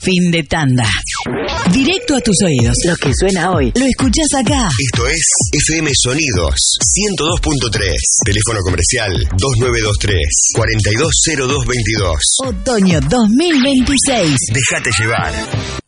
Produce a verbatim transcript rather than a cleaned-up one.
Fin de tanda. Directo a tus oídos. Lo que suena hoy Lo escuchás acá. Esto es F M Sonidos ciento dos punto tres. Teléfono comercial dos nueve dos tres, cuatro dos cero dos dos dos. Otoño dos mil veintiséis. Déjate llevar.